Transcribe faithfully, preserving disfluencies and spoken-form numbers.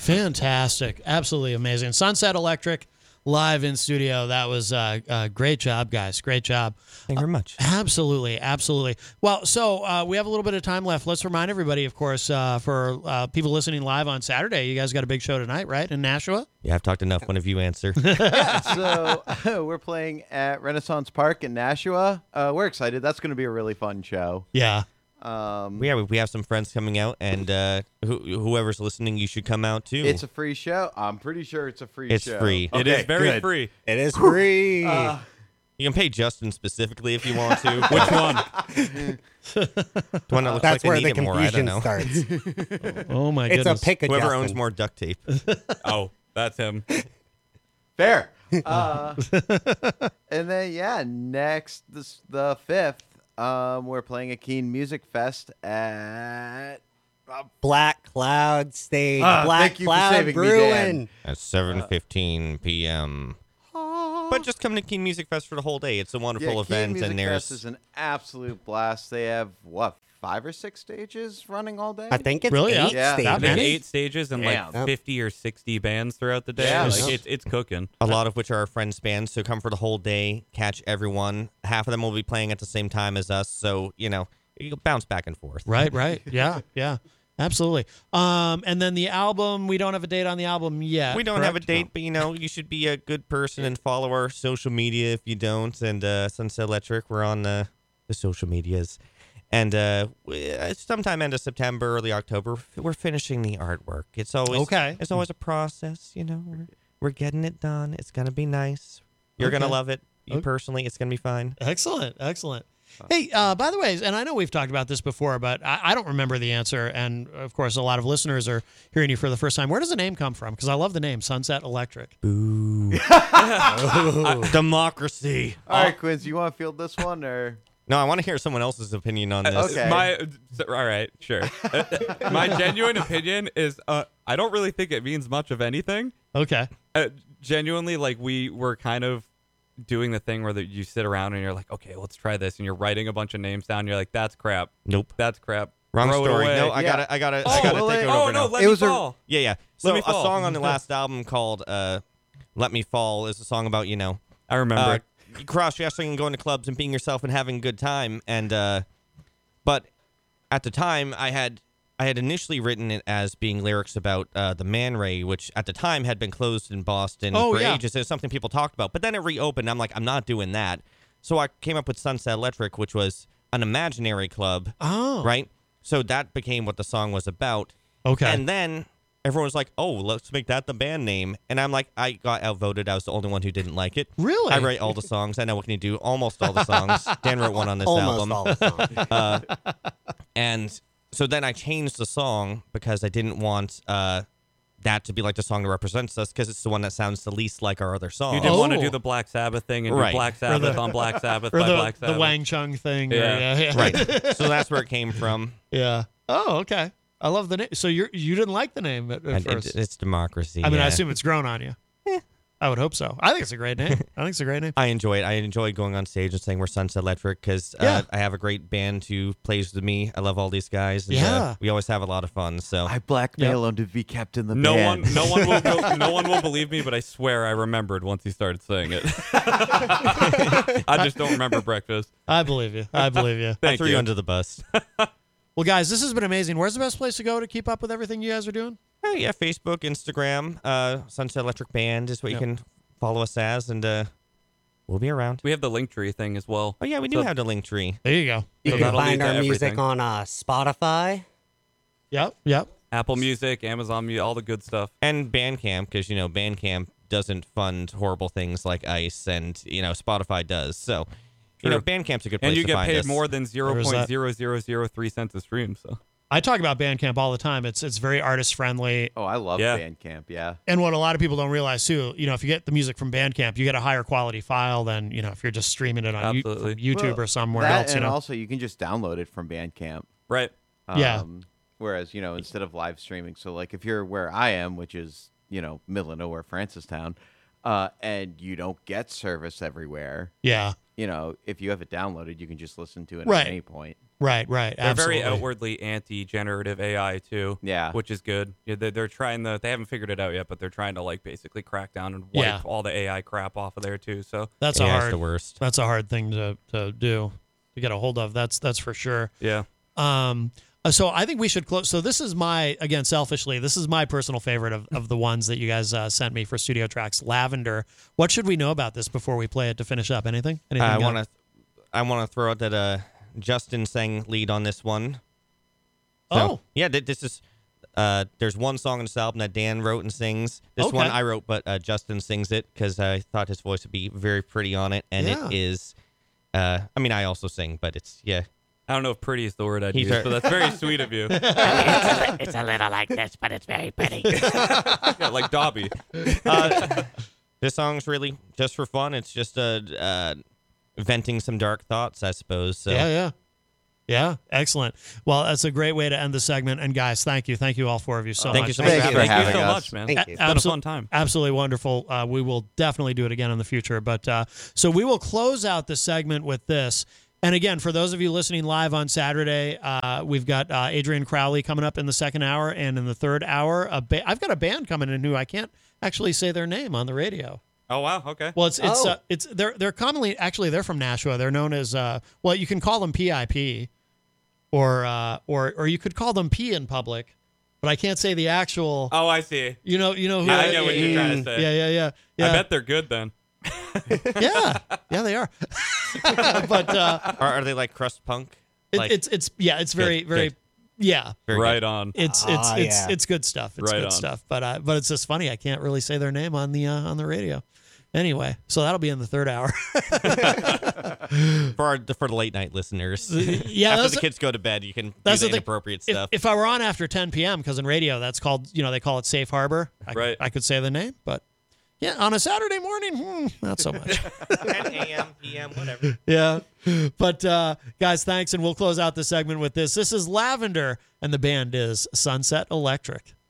Fantastic. Absolutely amazing. Sunset Electric live in studio. That was uh, uh, great job, guys. Great job. Thank you very much. Uh, absolutely. Absolutely. Well, so uh, we have a little bit of time left. Let's remind everybody, of course, uh, for uh, people listening live on Saturday, you guys got a big show tonight, right, in Nashua? Yeah, I've talked enough. One of you answer. Yeah, so we're playing at Renaissance Park in Nashua. Uh, we're excited. That's going to be a really fun show. Yeah. Um, Yeah, we have some friends coming out, and uh, who, whoever's listening, you should come out too. It's a free show. I'm pretty sure it's a free It's show. free. It Okay, is very good. free. It is free. Uh, You can pay Justin specifically if you want to. Which one? The one that looks That's like where they the need it more. I don't confusion know. starts. Oh, my It's goodness. a pick of Whoever Justin. owns more duct tape. Oh, that's him. Fair. Uh, and then, yeah, next, this, the fifth, um, we're playing a Keen Music Fest at... Uh, Black Cloud Stage. Ah, Black thank you for Cloud saving me, Dan. Brewing. At seven fifteen p.m. But just come to Keen Music Fest for the whole day. It's a wonderful yeah, event, Keen Music and there's Fest is an absolute blast. They have, what, five or six stages running all day? I think it's Really? eight Yeah. stages. I think many? eight stages and Damn. like fifty or sixty bands throughout the day. Yeah, like, like- it's it's cooking. a lot of which are our friends' bands. So come for the whole day, catch everyone. Half of them will be playing at the same time as us. So you know, you bounce back and forth. Right, right. Yeah, yeah. Absolutely. Um, and then the album, we don't have a date on the album yet. We don't have a correct? date, but you know, you should be a good person and follow our social media if you don't. And uh, Sunset Electric, we're on the, the social medias. And uh, we, uh, sometime end of September, early October, we're finishing the artwork. It's always Okay. It's always a process, you know. We're, we're getting it done. It's gonna be nice. You're gonna Okay. love it. You Okay. personally, it's gonna be fine. Excellent, excellent. Hey, uh, by the way, and I know we've talked about this before, but I, I don't remember the answer. And of course, a lot of listeners are hearing you for the first time. Where does the name come from? Because I love the name Sunset Electric. Boo. Democracy. All right, Quincy, you want to field this one, or... No, I want to hear someone else's opinion on this. Okay. My all right, sure. My genuine opinion is uh, I don't really think it means much of anything. Okay. Uh, genuinely, like we were kind of doing the thing where that you sit around and you're like, okay, let's try this, and you're writing a bunch of names down. And you're like, that's crap. Nope. That's crap. Wrong Throw it story. away. No, I Yeah. gotta, I gotta, Oh, I gotta well, take it it- over oh no, now. let It me was a- fall. Yeah, yeah. So Me a Fall. song on the last album called uh, "Let Me Fall" is a song about you know, I remember. uh, cross dressing and going to clubs and being yourself and having a good time. And uh, but at the time, I had I had initially written it as being lyrics about uh, the Man Ray, which at the time had been closed in Boston Oh, for yeah. ages. It's something people talked about, but then it reopened. I'm like, I'm not doing that. So I came up with Sunset Electric, which was an imaginary club, Oh. right? So that became what the song was about. Okay. And then everyone was like, oh, let's make that the band name. And I'm like, I got outvoted. I was the only one who didn't like it. Really? I write all the songs. I know what can you do. Almost all the songs. Dan wrote one on this Almost album. all the songs. Uh, and so then I changed the song because I didn't want uh, that to be like the song that represents us because it's the one that sounds the least like our other songs. You didn't want to Oh. do the Black Sabbath thing and Right. do Black Sabbath the- on Black Sabbath or by the, Black the Sabbath. Wang Chung thing. or- Yeah. yeah, yeah. Right. So that's where it came from. Yeah. Oh, okay. I love the name. So you you didn't like the name at, at And first? it, it's democracy. I mean, I yeah. assume it's grown on you. I would hope so. I think it's a great name. I think it's a great name. I enjoy it. I enjoy going on stage and saying we're Sunset Electric because uh, Yeah. I have a great band who plays with me. I love all these guys. And, Yeah. uh, we always have a lot of fun. So I blackmail him to be kept in the No band. one, no one will, go, no one will believe me, but I swear I remembered once he started saying it. I just don't remember breakfast. I believe you. I believe you. I Thank threw you. you under the bus. Well, guys, this has been amazing. Where's the best place to go to keep up with everything you guys are doing? Oh, yeah, Facebook, Instagram, uh, Sunset Electric Band is what Yep. you can follow us as, and uh, we'll be around. We have the Linktree thing as well. Oh, yeah, we do So- have the link tree. There you go. You So can that'll lead find to our music everything. on uh, Spotify. Yep. Yep. Apple Music, Amazon Music, all the good stuff. And Bandcamp, because, you know, Bandcamp doesn't fund horrible things like ICE, and, you know, Spotify does. So, you know, True. Bandcamp's a good place And you to get find paid us. more than zero There is point that. zero zero zero three cents a stream. So I talk about Bandcamp all the time. It's it's very artist friendly. Oh, I love Yeah. Bandcamp, yeah. And what a lot of people don't realize too, you know, if you get the music from Bandcamp, you get a higher quality file than, you know, if you're just streaming it on you- Absolutely. from YouTube Well, or somewhere that, else, you and know. also, you can just download it from Bandcamp. right. Yeah. Um, Whereas, you know, instead of live streaming, so like if you're where I am, which is, you know, middle of nowhere, Francistown, uh, and you don't get service everywhere, Yeah. you know, if you have it downloaded, you can just listen to it Right. at any point. Right, right. They're Absolutely. very outwardly anti-generative A I too. Yeah. which is good. Yeah, they're, they're trying to. They haven't figured it out yet, but they're trying to like basically crack down and wipe Yeah. all the A I crap off of there too. So That's a Yeah, it's hard. the worst. That's a hard thing to to do to get a hold of. That's that's for sure. yeah, Um, uh, so I think we should close. So this is my, again, selfishly, this is my personal favorite of, of the ones that you guys uh, sent me for studio tracks, Lavender. What should we know about this before we play it to finish up? Anything? Anything? I uh, want to, I want to throw out that uh, Justin sang lead on this one. So, Oh. yeah, th- this is. Uh, there's one song on this album that Dan wrote and sings. This Okay. one I wrote, but uh, Justin sings it because I thought his voice would be very pretty on it, and Yeah. it is. Uh, I mean, I also sing, but it's yeah. I don't know if pretty is the word I'd He's use, our- but that's very sweet of you. It's a little like this, but it's very pretty. Yeah, like Dobby. Uh, this song's really just for fun. It's just uh, uh, venting some dark thoughts, I suppose. So. Yeah, yeah. Yeah, excellent. Well, that's a great way to end the segment. And guys, thank you. Thank you all four of you so Thank much. you so much Thank for you for having Thank me. you having so us. much, man. Thank It's you. been a Absol- fun time. Absolutely wonderful. Uh, we will definitely do it again in the future. But uh, so we will close out the segment with this. And again, for those of you listening live on Saturday, uh, we've got uh, Adrian Crowley coming up in the second hour, and in the third hour, a ba- I've got a band coming in who I can't actually say their name on the radio. Oh wow, okay. Well, it's it's Oh. uh, it's they're they're commonly actually they're from Nashua. They're known as uh, well, you can call them P I P, or uh, or or you could call them P in public, but I can't say the actual. Oh, I see. You know, you know who I get what you're trying to say. Yeah, yeah, yeah, yeah. I bet they're good then. Yeah, yeah, they are. but uh, Are, are they like crust punk? it, Like, it's it's yeah, it's very Good, very good. yeah. very right good. on. It's it's Ah, it's yeah. it's good stuff. It's Right good on. stuff. But uh, but it's just funny. I can't really say their name on the uh, on the radio. Anyway, so that'll be in the third hour. For our, for the late night listeners. Yeah, After that's the kids go to bed, you can do that's the the thing. inappropriate if, stuff. if I were on after ten p.m. because in radio that's called, you know, they call it safe harbor. I, Right. I could say the name, but yeah, on a Saturday morning, hmm, not so much. ten a.m., p m, whatever. Yeah. But uh, guys, thanks, and we'll close out the segment with this. This is Lavender, and the band is Sunset Electric.